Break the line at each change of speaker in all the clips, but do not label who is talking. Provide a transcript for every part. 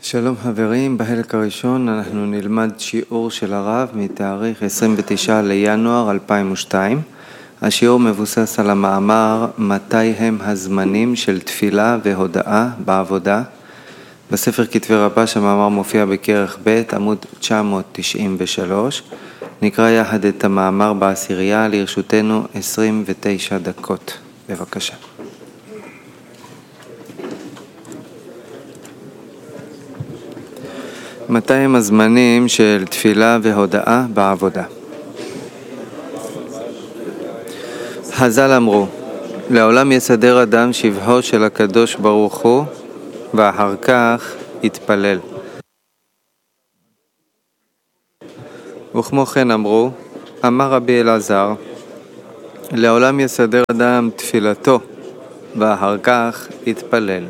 שלום חברים, בחלק הראשון אנחנו נלמד שיעור של הרב מתאריך 29 לינואר 2002. השיעור מבוסס על המאמר מתי הם הזמנים של תפילה והודאה בעבודה. בספר כתבי רבש המאמר מופיע בכרך ב' עמוד 993. נקרא יחד את המאמר בעשירייה, לרשותנו 29 דקות. בבקשה. מתי הם הזמנים של תפילה והודאה בעבודה? חז"ל אמרו, לעולם יסדר אדם שבחו של הקדוש ברוך הוא, ואחר כך יתפלל. וכמו כן אמרו, אמר רבי אלעזר, לעולם יסדר אדם תפילתו, ואחר כך יתפלל.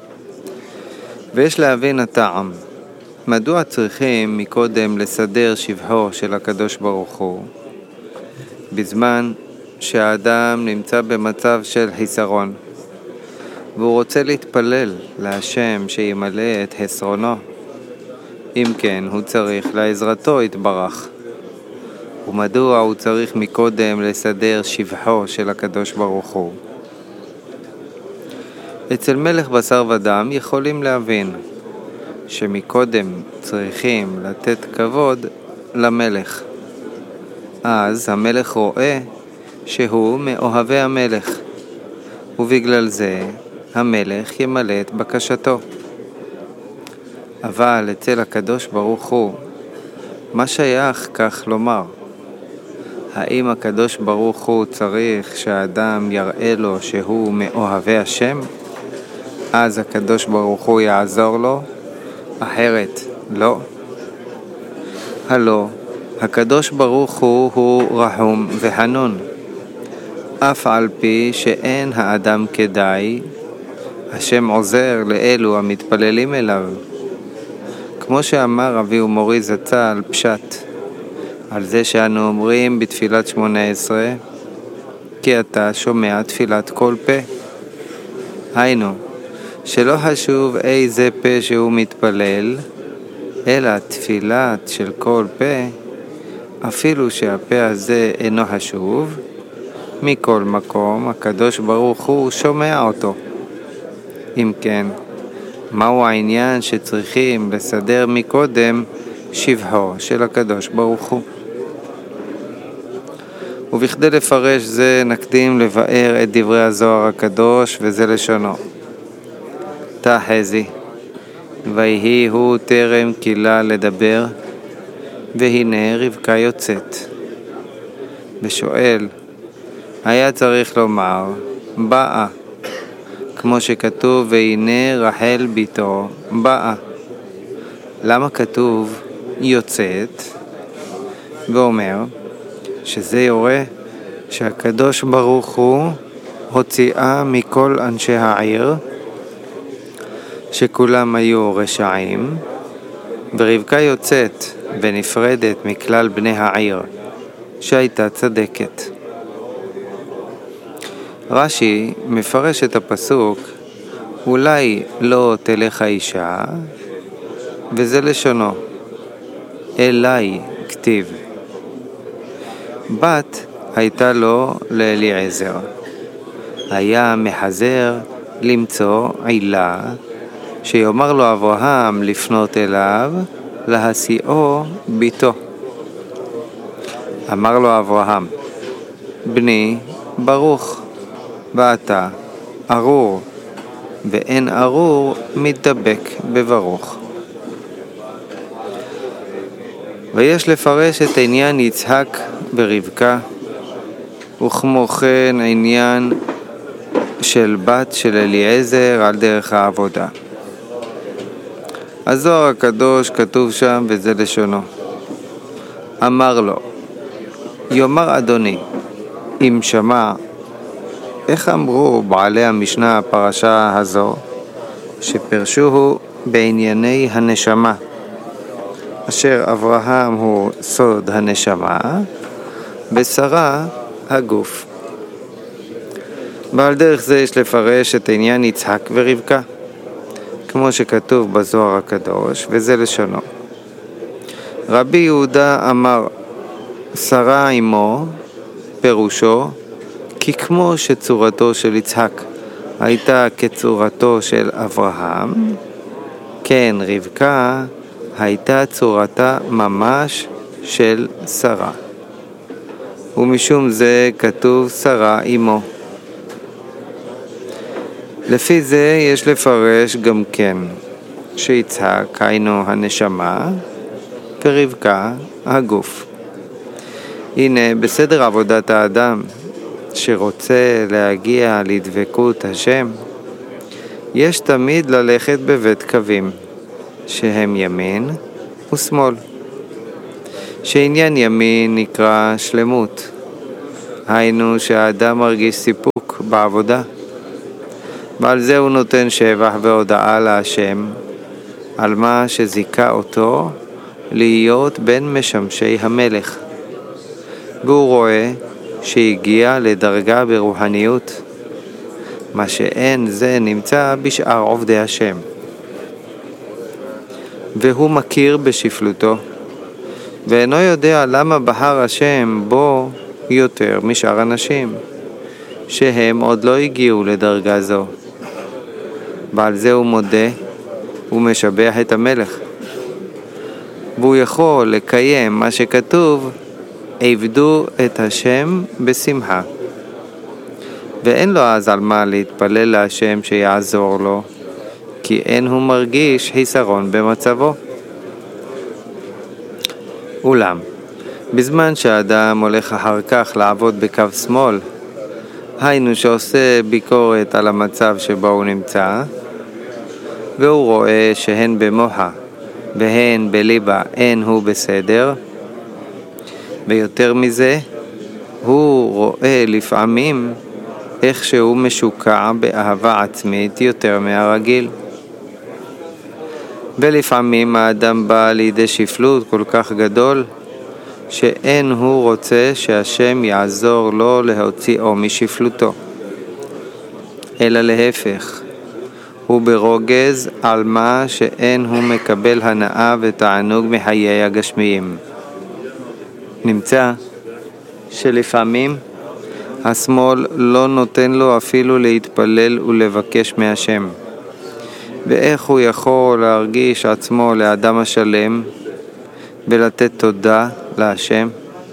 ויש להבין הטעם. מדוע צריכים מקודם לסדר שבחו של הקדוש ברוך הוא, בזמן שהאדם נמצא במצב של חיסרון, והוא רוצה להתפלל להשם שימלא את חסרונו? אם כן, הוא צריך לעזרתו יתברך. ומדוע הוא צריך מקודם לסדר שבחו של הקדוש ברוך הוא? אצל מלך בשר ודם יכולים להבין שמקודם צריכים לתת כבוד למלך. אז המלך רואה שהוא מאוהבי המלך, ובגלל זה המלך ימלא את בקשתו. אבל אצל הקדוש ברוך הוא, מה שייך כך לומר? האם הקדוש ברוך הוא צריך שהאדם יראה לו שהוא מאוהבי השם? אז הקדוש ברוך הוא יעזור לו? אחרת לא. הלא הקדוש ברוך הוא רחום וחנון, אף על פי שאין האדם כדאי, השם עוזר לאלו המתפללים אליו. כמו שאמר רבי ומורי זצ"ל פשט על זה שאנו אומרים בתפילת 18, כי אתה שומע תפילת כל פה. היינו, שלא חשוב איזה פה שהוא מתפלל, אלא תפילת של כל פה, אפילו שהפה הזה אינו חשוב, מכל מקום הקדוש ברוך הוא שומע אותו. אם כן, מהו העניין שצריכים לסדר מקודם שבחו של הקדוש ברוך הוא? ובכדי לפרש זה נקדים לבאר את דברי הזוהר הקדוש, וזה לשונו. תחזי, ויהי הוא טרם קילה לדבר, והנה רבקה יוצאת. ושואל, היה צריך לומר באה, כמו שכתוב והנה רחל ביתו באה. למה כתוב יוצאת? ואומר שזה יורה שהקדוש ברוך הוא הוציאה מכל אנשי העיר, שכולם היו רשעים, ורבקה יוצאת ונפרדת מכלל בני העיר, שהייתה צדקת. רש"י מפרש את הפסוק, אולי לא תלך האישה, וזה לשונו, אלי כתיב. בת הייתה לו לאליעזר, היה מחזר למצוא עילה, שיאמר לו אברהם לפנות אליו, להשיאו ביתו. אמר לו אברהם, בני ברוך, ואתה ארור, ואין ארור מתדבק בברוך. ויש לפרש את עניין יצחק ורבקה, וכמו כן העניין של בת של אליעזר על דרך העבודה. הזוהר הקדוש כתוב שם, וזה לשונו. אמר לו, יאמר אדוני, אם שמע, איך אמרו בעלי המשנה הפרשה הזו, שפרשוהו בענייני הנשמה, אשר אברהם הוא סוד הנשמה, ושרה הגוף. ועל דרך זה יש לפרש את עניין יצחק ורבקה. כמו שכתוב בזוהר הקדוש, וזה לשונו. רבי יהודה אמר, שרה עמו, פירושו, כי כמו שצורתו של יצחק הייתה כצורתו של אברהם, כן רבקה הייתה צורתה ממש של שרה. ומשום זה כתוב שרה עמו. לפי זה יש לפרש גם כן שיצחק היינו הנשמה ורבקה הגוף. הנה בסדר עבודת האדם שרוצה להגיע לדבקות השם, יש תמיד ללכת בבית קווים שהם ימין ושמאל. שעניין ימין נקרא שלמות, היינו שהאדם מרגיש סיפוק בעבודה, ועל זה הוא נותן שבח והודעה להשם על מה שזיכה אותו להיות בין משמשי המלך, והוא רואה שהגיע לדרגה ברוחניות, מה שאין זה נמצא בשאר עובדי השם, והוא מכיר בשפלותו, ואינו יודע למה בחר השם בו יותר משאר אנשים שהם עוד לא הגיעו לדרגה זו. ועל זה הוא מודה ומשבח את המלך, והוא יכול לקיים מה שכתוב, עבדו את השם בשמחה. ואין לו אז על מה להתפלל להשם שיעזור לו, כי אין הוא מרגיש חיסרון במצבו. אולם, בזמן שהאדם הולך אחר כך לעבוד בקו שמאל, היינו שעושה ביקורת על המצב שבו הוא נמצא, והוא רואה שהן במוחה והן בליבה אין הוא בסדר, ויותר מזה, הוא רואה לפעמים איך שהוא משוקע באהבה עצמית יותר מהרגיל. ולפעמים האדם בא לידי שפלות כל כך גדול, שאין הוא רוצה שהשם יעזור לו להוציאו משפלותו. אלא להפך, הוא ברוגז על מה שאין הוא מקבל הנאה ותענוג מחיי הגשמיים. נמצא שלפעמים השמאל לא נותן לו אפילו להתפלל ולבקש מהשם. ואיך הוא יכול להרגיש עצמו לאדם השלם ולתת תודה להשם?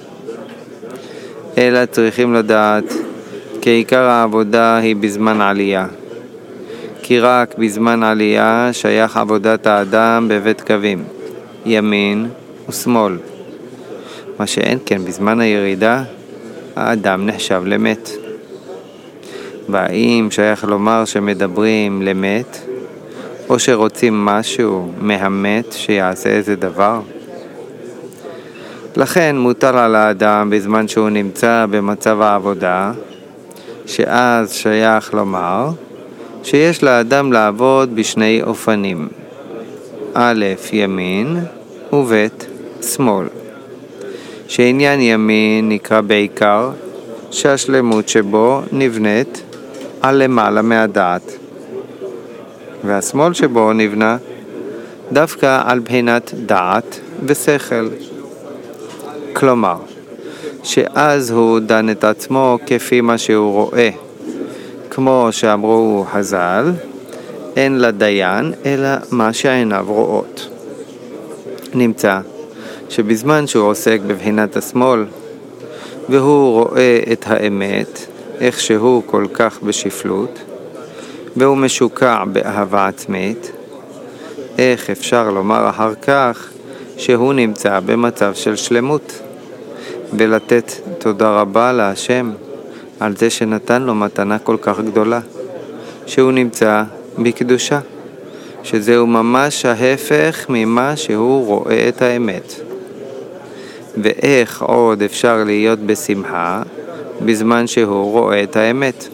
אלא צריכים לדעת כי עיקר העבודה היא בזמן עלייה, כי רק בזמן עלייה שייך עבודת האדם בבית קווים, ימין ושמאל. מה שאין כן בזמן הירידה, האדם נחשב למת. והאם שייך לומר שמדברים למת, או שרוצים משהו מהמת שיעשה איזה דבר? לכן מוטל על האדם בזמן שהוא נמצא במצב העבודה, שאז שייך לומר שיש לאדם לעבוד בשני אופנים, א' ימין וב' שמאל. שעניין ימין נקרא בעיקר שהשלמות שבו נבנית על למעלה מהדעת, והשמאל שבו נבנה דווקא על בחינת דעת ושכל. כלומר, שאז הוא דן את עצמו כפי מה שהוא רואה, כמו שאמרו חז"ל, אין לדיין אלא מה שעיניו רואות. נמצא שבזמן שהוא עוסק בבחינת השמאל, והוא רואה את האמת, איך שהוא כל כך בשפלות, והוא משוקע באהבה עצמית, איך אפשר לומר אחר כך שהוא נמצא במצב של שלמות, ולתת תודה רבה להשם על זה שנתן לו מתנה כל כך גדולה, שהוא נמצא בקדושה, שזהו ממש ההפך ממה שהוא רואה את האמת. ואיך עוד אפשר להיות בשמחה בזמן שהוא רואה את האמת?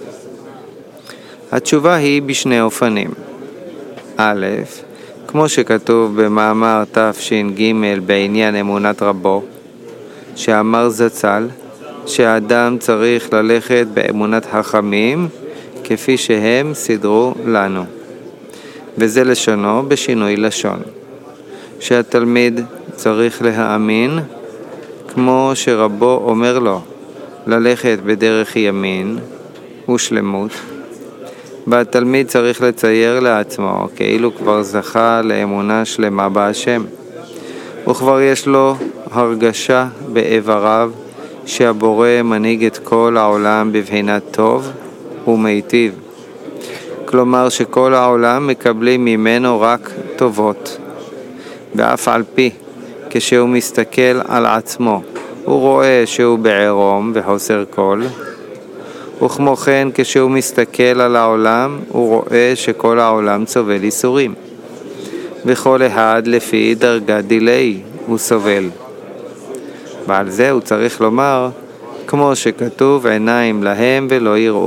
התשובה היא בשני אופנים. א', כמו שכתוב במאמר תש"ג בעניין אמונת רבו, שאמר זצ"ל שהאדם צריך ללכת באמונת חכמים כפי שהם סידרו לנו. וזה לשונו בשינוי לשון, שהתלמיד צריך להאמין כמו שרבו אומר לו, ללכת בדרך ימין ושלמות, והתלמיד צריך לצייר לעצמו כאילו כבר זכה לאמונה שלמה בהשם, וכבר יש לו הרגשה באיבריו שהבורא מנהיג את כל העולם בבחינת טוב ומיטיב, כלומר שכל העולם מקבלים ממנו רק טובות, ואף על פי כשהוא מסתכל על עצמו הוא רואה שהוא בעירום וחוסר כל, וכמו כן כשהוא מסתכל על העולם הוא רואה שכל העולם סובל ייסורים, וכל אחד לפי דרגת דילי הוא סובל. ועל זה הוא צריך לומר כמו שכתוב, עיניים להם ולא יראו.